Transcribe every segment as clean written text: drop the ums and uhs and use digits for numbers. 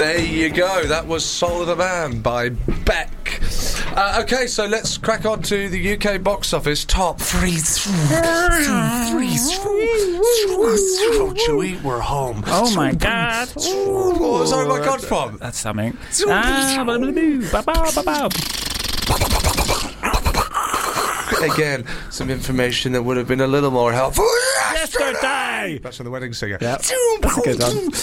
There you go. That was Soul of the Man by Beck. Okay, so let's crack on to the UK box office top three. Chewie, we're home. Oh my God! What was my God from? That's something. Again, some information that would have been a little more helpful. Yesterday. That's from The Wedding Singer. Yep. That's a good one.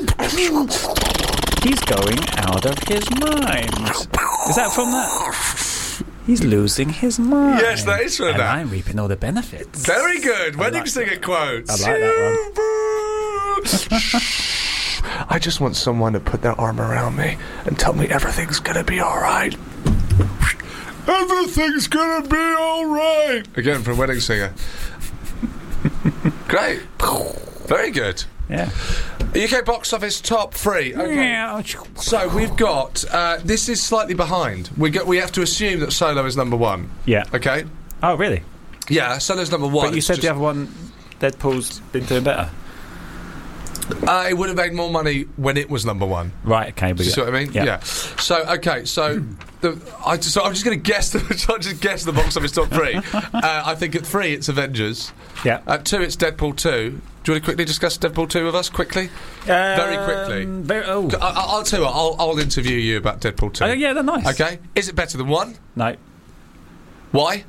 He's going out of his mind. Is that from that? He's losing his mind. Yes, that is from and that. I'm reaping all the benefits. Very good. Wedding Singer quotes. I like that one. I just want someone to put their arm around me and tell me everything's going to be all right. Everything's going to be all right. Again, from Wedding Singer. Great. Very good. Yeah. UK box office top three. Okay. So we've got. This is slightly behind. We have to assume that Solo is number one. Yeah. Okay. Oh, really? Yeah, Solo's number one. But you said the other one, Deadpool's been doing better. It would have made more money when it was number one. Right. Okay. Do you see what I mean? Yeah. So okay. So I'm just going to guess. I'll just guess the box office top three. I think at 3 it's Avengers. Yeah. At 2 it's Deadpool 2. Do you want to quickly discuss Deadpool 2 with us quickly? Very quickly. I'll tell you what. I'll interview you about Deadpool 2. Oh yeah, they're nice. Okay. Is it better than 1? No. Why?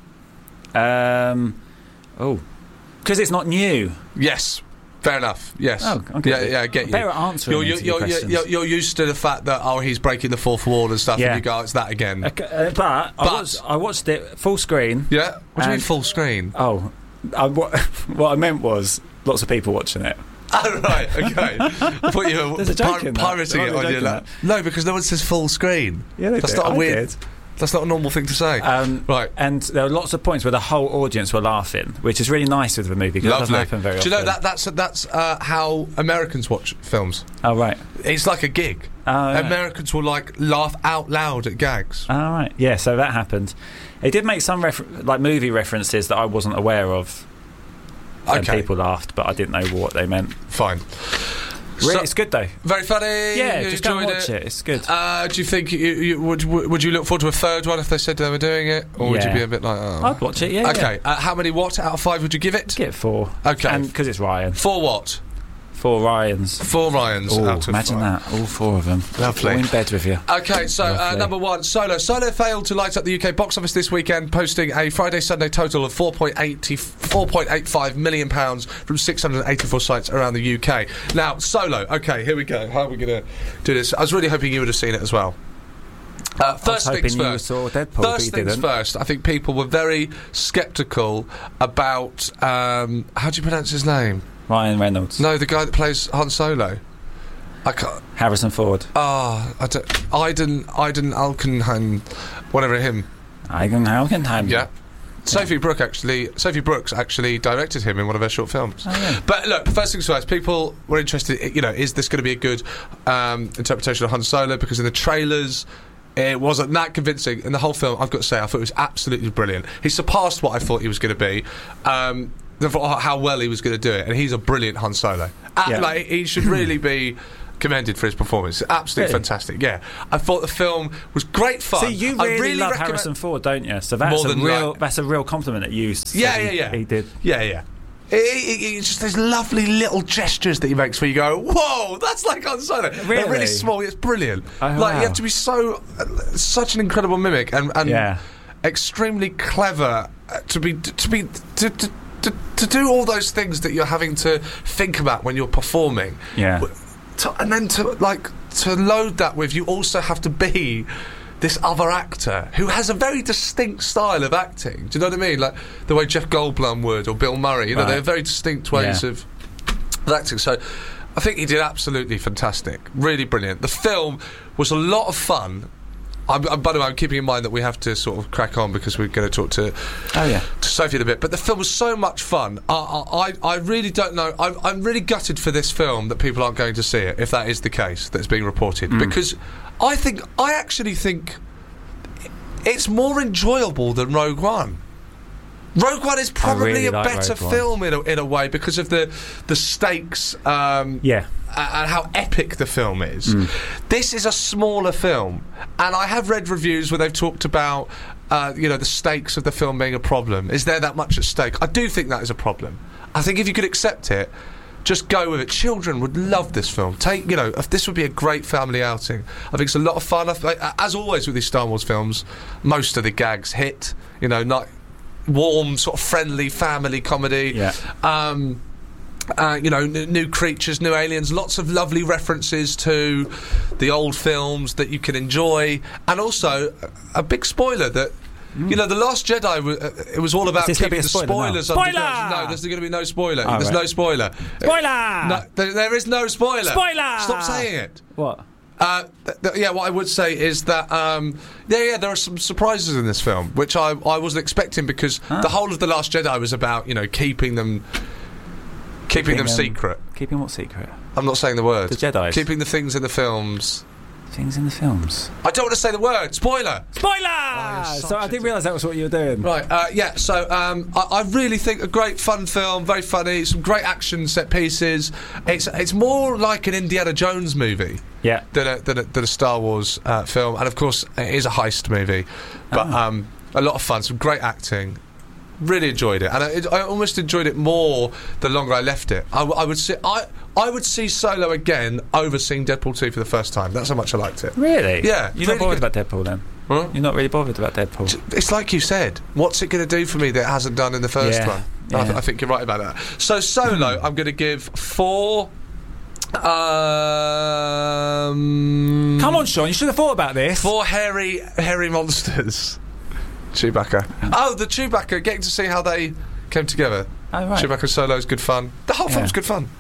Because it's not new. Yes. Fair enough. Yes. Oh, okay. Yeah, I get you. Better answering you're used to the fact that he's breaking the fourth wall and stuff, and you go, it's that again. Okay, but I watched it full screen. Yeah. What do you mean full screen? Oh, what I meant was lots of people watching it. Oh, right, okay. I thought you were pirating it on your lap. No, because no one says full screen. Yeah, they That's do. not a weird. That's not a normal thing to say. Right. And there were lots of points where the whole audience were laughing, which is really nice with the movie because it doesn't happen very often. Do you know that's how Americans watch films? Oh, right. It's like a gig. Americans will laugh out loud at gags. Oh, right. Yeah, so that happened. It did make some movie references that I wasn't aware of. And people laughed, but I didn't know what they meant. Fine. Really, it's good though. Very funny. Yeah, just go and watch it. It's good. Do you think would you look forward to a third one if they said they were doing it, or would you be a bit like, oh? I'd watch it. Yeah. Okay. How many out of 5 would you give it? Give it 4. Okay. And because it's Ryan. 4 what? 4 Ryans. 4 Ryans out of imagine 5. That. All 4 of them. Lovely. All in bed with you. Okay, so number 1, Solo. Solo failed to light up the UK box office this weekend, posting a Friday-Sunday total of £4.85 million from 684 sites around the UK. Now, Solo. Okay, here we go. How are we going to do this? I was really hoping you would have seen it as well. First things first. Saw Deadpool, first things first. I think people were very sceptical about how do you pronounce his name? Ryan Reynolds. No, the guy that plays Han Solo. I can't. Harrison Ford. Aiden Alkenheim, whatever him. Alkenheim. Yeah. Sophie Brooks actually directed him in one of her short films. Oh, yeah. But look, first things first, people were interested, is this going to be a good interpretation of Han Solo? Because in the trailers, it wasn't that convincing. In the whole film, I've got to say, I thought it was absolutely brilliant. He surpassed what I thought he was going to be. How well he was going to do it, and he's a brilliant Han Solo. He should really be commended for his performance. Absolutely fantastic. Yeah, I thought the film was great fun. See, you really love Harrison Ford, don't you? So that's a real compliment that you. He did. Yeah. It's just those lovely little gestures that he makes where you go, whoa, that's like Han Solo. Really? They're really small. It's brilliant. Oh, you have to be such an incredible mimic and extremely clever to do all those things that you're having to think about when you're performing. Yeah. And then to load that with, you also have to be this other actor who has a very distinct style of acting. Do you know what I mean? Like the way Jeff Goldblum would, or Bill Murray. They're very distinct ways of acting. So I think he did absolutely fantastic. Really brilliant. The film was a lot of fun. By the way, I'm keeping in mind that we have to sort of crack on because we're going to talk to Sophie in a bit. But the film was so much fun. I really don't know. I'm really gutted for this film that people aren't going to see it, if that is the case that's being reported. Because I actually think it's more enjoyable than Rogue One. Rogue One is probably really a like better Rogue One. film in a way because of the stakes and how epic the film is. This is a smaller film, and I have read reviews where they've talked about the stakes of the film being a problem. Is there that much at stake? I do think that is a problem. I think if you could accept it, just go with it. Children would love this film. This would be a great family outing. I think it's a lot of fun. As always with these Star Wars films, most of the gags hit. Not warm, sort of friendly family comedy. Yeah. New creatures, new aliens, lots of lovely references to the old films that you can enjoy, and also a big spoiler that. The Last Jedi, it was all about keeping the spoilers under wraps. No, there's going to be no spoiler. There's no spoiler. Spoiler! No, there is no spoiler. Spoiler! Stop saying it. What? What I would say is that there are some surprises in this film which I wasn't expecting, because the whole of The Last Jedi was about keeping them secret. Keeping what secret? I'm not saying the word. The Jedis. Keeping the things in the films. Things in the films. I don't want to say the word. Spoiler. So I didn't realise that was what you were doing. Right. So I really think a great fun film, very funny, some great action set pieces. It's more like an Indiana Jones movie. Yeah. Than a Star Wars film, and of course it is a heist movie, but a lot of fun, some great acting. Really enjoyed it, and I almost enjoyed it more the longer I left it. I would see Solo again over seeing Deadpool 2 for the first time. That's how much I liked it. Really? Yeah. You're not bothered about Deadpool then? Huh? You're not really bothered about Deadpool? It's like you said. What's it going to do for me that it hasn't done in the first one? Yeah. I think you're right about that. So Solo, I'm going to give 4. Come on, Sean. You should have thought about this. 4 hairy monsters. Chewbacca. Oh, the Chewbacca, getting to see how they came together. Oh, right. Chewbacca Solo's good fun. The whole film's good fun.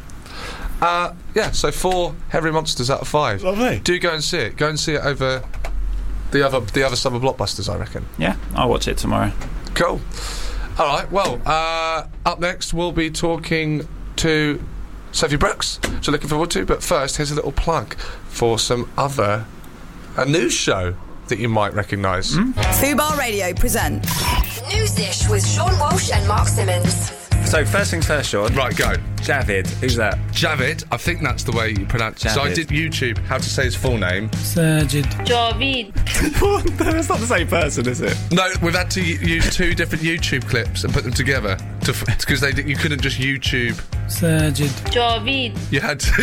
So 4 hairy monsters out of 5. Lovely. Do go and see it. Go and see it over the other summer blockbusters, I reckon. Yeah, I'll watch it tomorrow. Cool. All right, well, up next we'll be talking to Sophie Brooks, which I'm looking forward to. But first, here's a little plug for a news show that you might recognise. Fubar Radio presents News Dish with Sean Walsh and Mark Simmons. So first things first, Sean. Right, go. Javid. Who's that? Javid, I think that's the way you pronounce it. So I did YouTube how to say his full name. Sajid. Javid. That's not the same person, is it? No, we've had to use 2 different YouTube clips and put them together because you couldn't just YouTube. Sajid. Javid. You had to.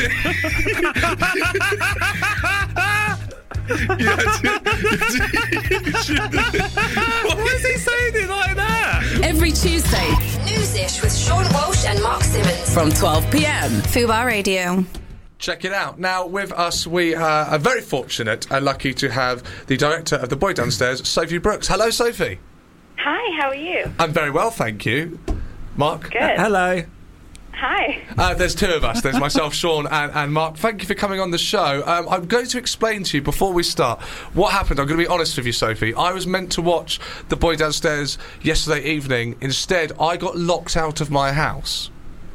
Why is he saying it like that? every Tuesday News Dish with Sean Walsh and Mark Simmons. from 12 p.m. Fubar Radio. Check it out. Now, with us, we are very fortunate and lucky to have the director of The Boy Downstairs, Sophie Brooks. Hello, Sophie. Hi, how are you? I'm very well, thank you. Mark? Good. Hello. Hi. There's 2 of us. There's myself, Sean, and Mark. Thank you for coming on the show. I'm going to explain to you, before we start, what happened. I'm going to be honest with you, Sophie. I was meant to watch The Boy Downstairs yesterday evening. Instead, I got locked out of my house.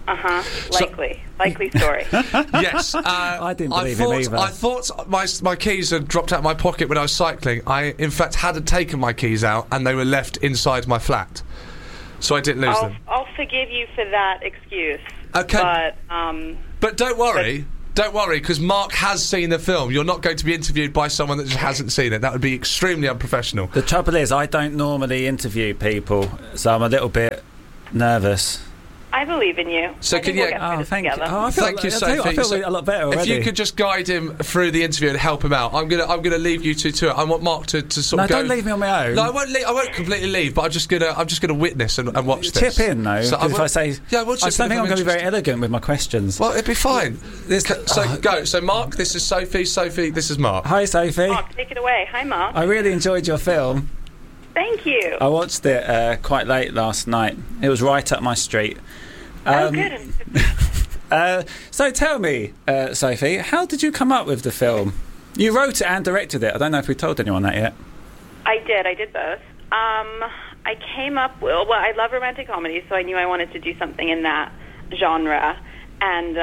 Likely story. Yes. I didn't believe him either. I thought my keys had dropped out of my pocket when I was cycling. I, in fact, hadn't taken my keys out, and they were left inside my flat. So I didn't lose them. I'll forgive you for that excuse. Okay. But don't worry. Don't worry, because Mark has seen the film. You're not going to be interviewed by someone that just hasn't seen it. That would be extremely unprofessional. The trouble is, I don't normally interview people, so I'm a little bit nervous. I believe in you. So can you? Thank you. Thank you, Sophie. I feel a lot better already. If you could just guide him through the interview and help him out, I'm gonna leave you two to it. I want Mark to sort of go. No, don't leave me on my own. No, I won't completely leave, but I'm just gonna witness and watch this. Chip in though. So if I say, yeah, I just don't think I'm going to be very elegant with my questions. Well, it'd be fine. Go. So Mark, this is Sophie. Sophie, this is Mark. Hi, Sophie. Mark, take it away. Hi, Mark. I really enjoyed your film. Thank you. I watched it quite late last night. It was right up my street. Good. So tell me, Sophie, how did you come up with the film? You wrote it and directed it. I don't know if we told anyone that yet. I did both. I came up with, well, I love romantic comedies, so I knew I wanted to do something in that genre. And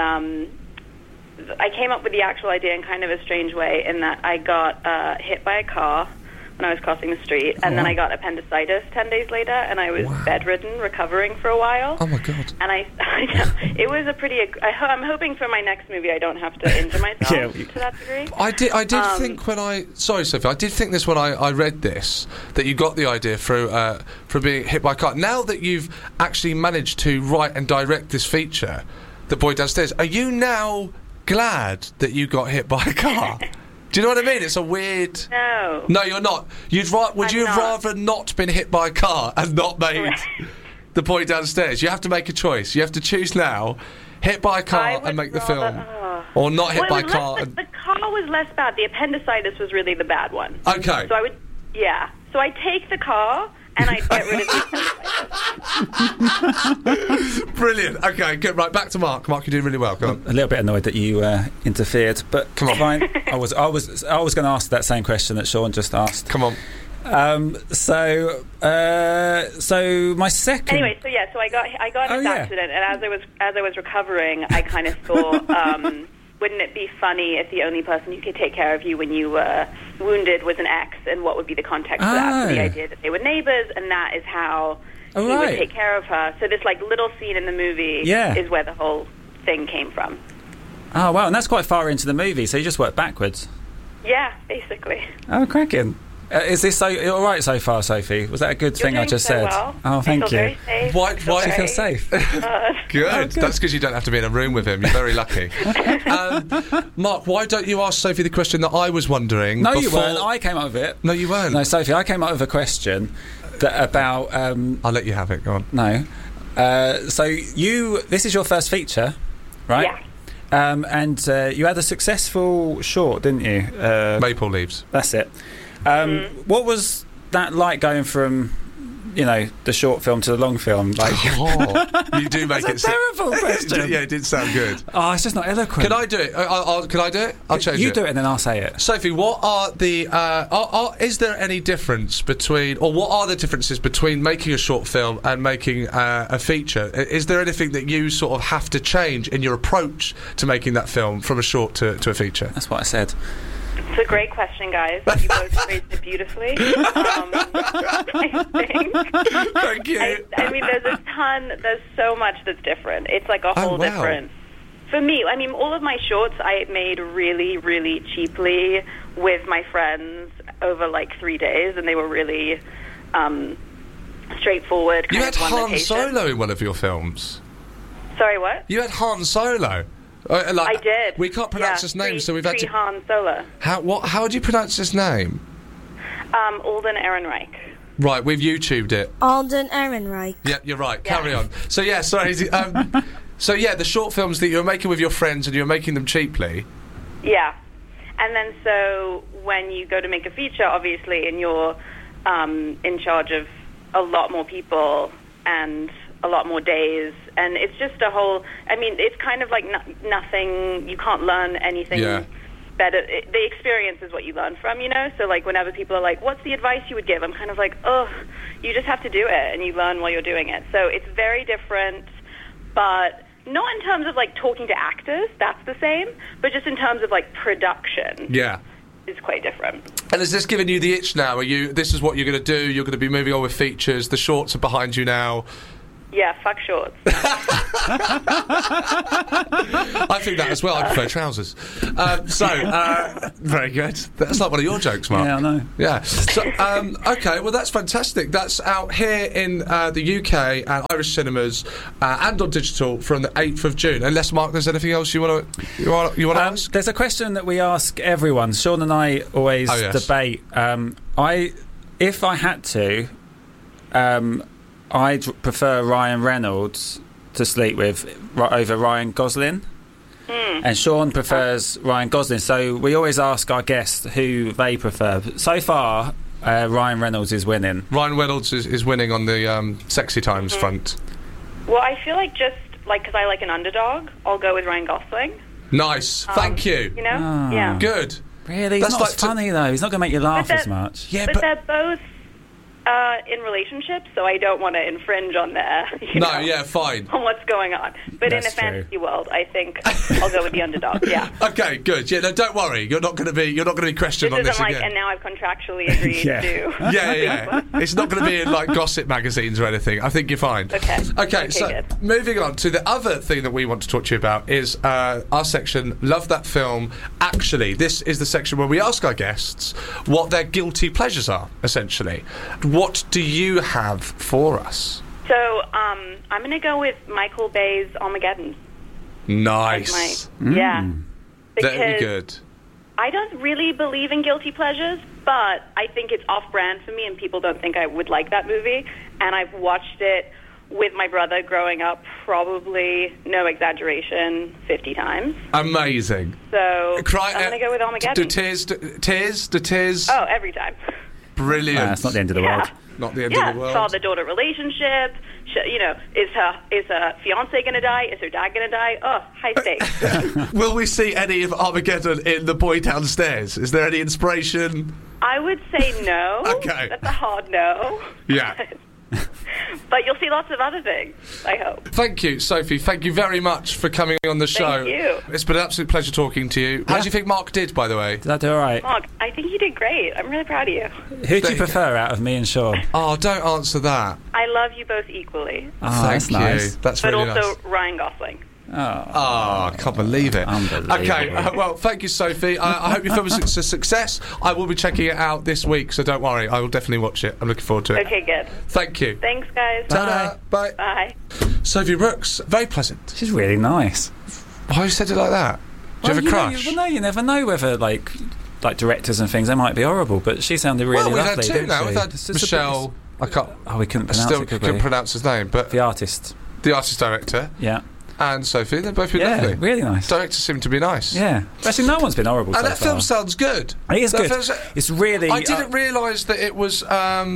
I came up with the actual idea in kind of a strange way, in that I got hit by a car when I was crossing the street, and then I got appendicitis 10 days later, and I was bedridden, recovering for a while. Oh my God! And it was a pretty. I'm hoping for my next movie I don't have to injure myself to that degree. I did think when sorry, Sophie, I did think this when I read this, that you got the idea through being hit by a car. Now that you've actually managed to write and direct this feature, The Boy Downstairs, are you now glad that you got hit by a car? Do you know what I mean? It's a weird... No, you're not. Would you have rather not been hit by a car and not made The Boy Downstairs? You have to make a choice. You have to choose now, hit by a car and make the film, or not hit by a car. The car was less bad. The appendicitis was really the bad one. Okay. So I would... Yeah. So I take the car... and I'd get rid of the Brilliant. Okay, good. Right, back to Mark. Mark, you're doing really well. Go on. A little bit annoyed that you interfered, but come on. Fine. I was going to ask that same question that Sean just asked. Come on. So my second. Anyway, so I got in this accident, and as I was recovering, I kind of thought, wouldn't it be funny if the only person who could take care of you when you were wounded was an ex, and what would be the context for that? So the idea that they were neighbours, and that is how he would take care of her. So this little scene in the movie is where the whole thing came from. Oh wow, and that's quite far into the movie, so you just worked backwards. Yeah, basically. Oh, cracking. Is this all right so far, Sophie? Was that a good thing I just said? Well. Oh, thank you. Very safe. Why do you feel safe? Good. That's because you don't have to be in a room with him. You're very lucky. Mark, why don't you ask Sophie the question that I was wondering? No, you weren't. I came up with it. No, you weren't. No, Sophie, I came up with a question about... I'll let you have it. Go on. No. So this is your first feature, right? Yeah. And you had a successful short, didn't you? Maple Leaves. That's it. What was that like going from, the short film to the long film? You do make it... terrible question. Yeah, it did sound good. Oh, it's just not eloquent. Can I do it? Can I do it? I'll change it. You do it and then I'll say it. Sophie, what are the... is there any difference between... Or what are the differences between making a short film and making a feature? Is there anything that you sort of have to change in your approach to making that film from a short to a feature? That's what I said. It's a great question, guys. You both phrased it beautifully. I think. Thank you. I mean, there's so much that's different. It's like a whole different... For me, I mean, all of my shorts I made really, really cheaply with my friends over 3 days, and they were really straightforward. You had Han Solo in one of your films. Sorry, what? You had Han Solo. I did. We can't pronounce his name, so we've had to... Han Solo. How do you pronounce his name? Alden Ehrenreich. Right, we've YouTubed it. Alden Ehrenreich. Yeah, you're right. Carry on. So, sorry. The short films that you were making with your friends and you were making them cheaply. Yeah. And then so when you go to make a feature, obviously, and you're in charge of a lot more people and a lot more days, and it's just a whole... I mean, it's kind of like nothing... You can't learn anything better. The experience is what you learn from, So, whenever people are like, what's the advice you would give? I'm kind of like, you just have to do it, and you learn while you're doing it. So it's very different, but not in terms of, talking to actors. That's the same. But just in terms of, production. Yeah. It's quite different. And has this given you the itch now? This is what you're going to do? You're going to be moving on with features. The shorts are behind you now. Yeah, fuck shorts. I think that as well. I prefer trousers. Very good. That's like one of your jokes, Mark. Yeah, I know. Yeah. So, okay, well, that's fantastic. That's out here in the UK and Irish cinemas and on digital from the 8th of June. Unless, Mark, there's anything else you want to ask? There's a question that we ask everyone. Sean and I always debate. If I had to... I'd prefer Ryan Reynolds to sleep with over Ryan Gosling. And Sean prefers Ryan Gosling. So we always ask our guests who they prefer. So far, Ryan Reynolds is winning. Ryan Reynolds is winning on the Sexy Times front. Well, I feel because I like an underdog, I'll go with Ryan Gosling. Nice. Thank you. Yeah. Good. Really? He's not as funny, though. He's not going to make you laugh as much. Yeah, but they're both In relationships, so I don't want to infringe on their, fine. on what's going on. But That's in a fantasy true. world, I think I'll go with the underdog. Yeah. Okay, good. Yeah, no, don't worry. You're not going to be questioned This on this isn't like, again. and now I've contractually agreed Yeah. to. Yeah. It's not going to be in like gossip magazines or anything. I think you're fine. Okay, So good. moving on to the other thing that we want to talk to you about is our section, Love That Film. Actually, this is the section where we ask our guests what their guilty pleasures are, essentially. What do you have for us? So I'm going to go with Michael Bay's Armageddon. Nice. Yeah. Because Very good. I don't really believe in guilty pleasures, but I think it's off-brand for me, and people don't think I would like that movie. And I've watched it with my brother growing up, probably, no exaggeration, 50 times. Amazing. So I'm Cry- going to go with Armageddon. Do tears? Oh, every time. Brilliant. It's not the end of the Yeah. world. Not the end Yeah, of the world. father-daughter relationship. Is her fiance going to die? Is her dad going to die? Oh, high stakes. Will we see any of Armageddon in The Boy Downstairs? Is there any inspiration? I would say no. Okay. That's a hard no. Yeah. But you'll see lots of other things, I hope. Thank you, Sophie. Thank you very much for coming on the show. Thank you. It's been an absolute pleasure talking to you. How do you think Mark did, by the way? Did I do all right? Mark, I think you did great. I'm really proud of you. Who do you prefer out of me and Sean? Oh, don't answer that. I love you both equally. Oh, Thank that's you. nice. That's But really also nice. Ryan Gosling. Oh. Oh, I can't believe it. Unbelievable. Okay, well, thank you, Sophie. I hope your film is a success. I will be checking it out this week, so don't worry. I will definitely watch it. I'm looking forward to it. Okay, good. Thank you. Thanks, guys. Ta-da. Bye. Bye. Sophie Brooks, very pleasant. She's really nice. Why you said it like that? Do you have a crush? You never know whether, like directors and things, they might be horrible, but she sounded really Well, we've lovely, had two didn't now. she? We've had It's just a Michelle. bit- I can't. Oh, we couldn't I pronounce still it, could couldn't we? pronounce his name, but The artist. the artist director Yeah. and Sophie, they've both been Yeah, lovely. really nice. Directors seem to be nice. Yeah. Actually, no one's been horrible And so that far. film sounds good. It is That good. film's- It's really... I didn't realise that it was.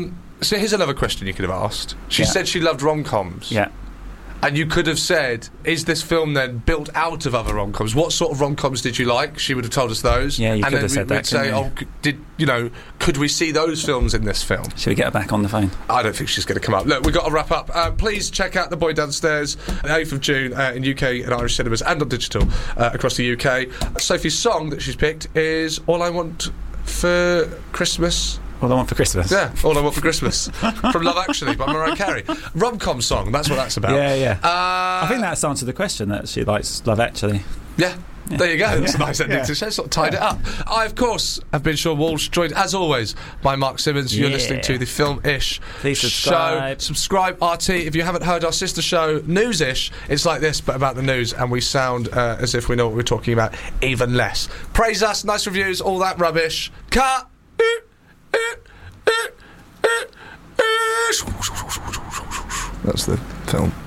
So here's another question you could have asked. She Yeah. said she loved rom-coms. Yeah. And you could have said, is this film then built out of other rom-coms? What sort of rom-coms did you like? She would have told us those. Yeah, you and could then have said we'd that, say, couldn't could we see those films in this film? Should we get her back on the phone? I don't think she's going to come up. Look, we've got to wrap up. Please check out The Boy Downstairs, the 8th of June in UK and Irish cinemas and on digital across the UK. Sophie's song that she's picked is All I Want for Christmas. All I Want for Christmas. Yeah, All I Want for Christmas from Love Actually by Mariah Carey. Rom-com song, that's what that's about. Yeah. I think that's answered the question that she likes Love Actually. Yeah. There you go. That's a nice ending Yeah. to show. Sort of tied it up. I, of course, have been Sean Walsh, joined as always by Mark Simmons. You're Yeah. listening to the Film-ish Please subscribe. show. Subscribe, RT. If you haven't heard our sister show, News-ish, it's like this, but about the news, and we sound as if we know what we're talking about, even less. Praise us, nice reviews, all that rubbish. Cut. That's the film.